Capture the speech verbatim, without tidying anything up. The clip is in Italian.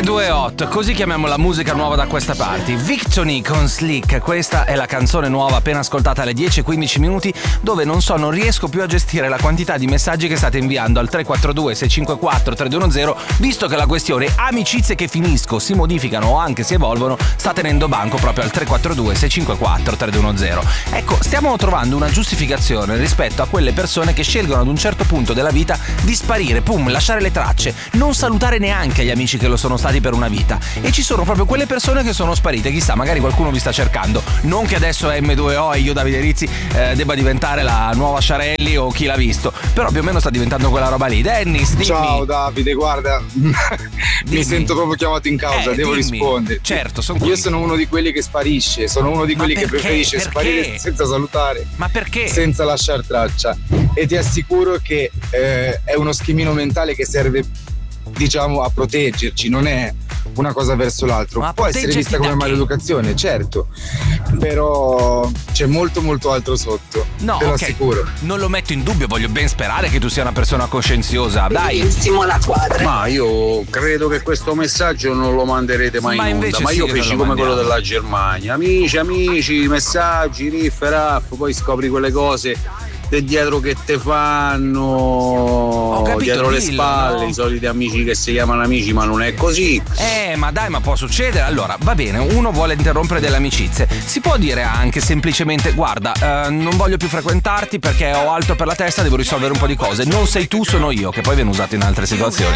due otto, così chiamiamo la musica nuova da questa parte. Victony con Slick, questa è la canzone nuova appena ascoltata alle dieci e quindici minuti, dove non so, non riesco più a gestire la quantità di messaggi che state inviando al tre quattro due sei cinque quattro tre due uno zero, visto che la questione amicizie che finisco, si modificano o anche si evolvono sta tenendo banco proprio al tre quattro due sei cinque quattro tre due uno zero. Ecco, stiamo trovando una giustificazione rispetto a quelle persone che scelgono ad un certo punto della vita di sparire, pum, lasciare le tracce, non salutare neanche gli amici che lo sono stati per una vita. E ci sono proprio quelle persone che sono sparite. Chissà, magari qualcuno vi sta cercando. Non che adesso M due O e io Davide Rizzi eh, debba diventare la nuova Sciarelli o chi l'ha visto, però più o meno sta diventando quella roba lì. Dennis, dimmi. Ciao Davide, guarda, mi sento proprio chiamato in causa, eh, devo dimmi. rispondere. Certo, sono qui. Io sono uno di quelli che sparisce, sono uno di Ma quelli perché? che preferisce Perché? sparire senza salutare. Ma perché? Senza lasciare traccia. E ti assicuro che eh, è uno schemino mentale che serve, diciamo, a proteggerci, non è una cosa verso l'altro. Ma può essere vista come maleducazione, certo, però c'è molto molto altro sotto, no, te lo okay. assicuro. Non lo metto in dubbio, voglio ben sperare che tu sia una persona coscienziosa. Dai. La quadra. Ma io credo che questo messaggio non lo manderete mai ma in onda, ma sì io feci come quello mandiamo. della Germania, amici amici, messaggi, riff raff, poi scopri quelle cose de dietro che te fanno, capito, dietro le dillo, spalle, no? i soliti amici che si chiamano amici, ma non è così. Eh, ma dai, ma può succedere. Allora, va bene, uno vuole interrompere delle amicizie. Si può dire anche semplicemente: guarda, eh, non voglio più frequentarti perché ho altro per la testa, devo risolvere un po' di cose. Non sei tu, sono io, che poi viene usato in altre situazioni.